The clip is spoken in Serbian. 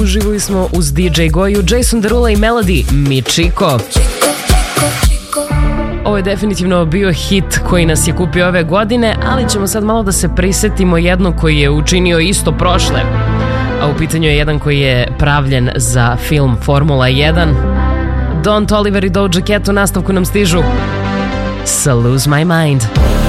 Uživali smo uz DJ Goju, Jason Derulo i Melody, Mi Chico. Ovo je definitivno bio hit koji nas je kupio ove godine, ali ćemo sad malo da se prisetimo jednog koji je učinio isto prošle. A u pitanju je jedan koji je pravljen za film Formula 1. Don Toliver i Doja Cat u nastavku nam stižu sa Lose My Mind.